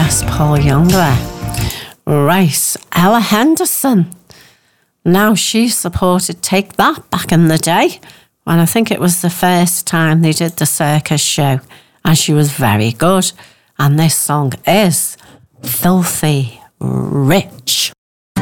Yes, Paul Young there. Right, Ella Henderson. Now, she supported Take That back in the day, when I think it was the first time they did the circus show, and she was very good. And this song is Filthy Rich.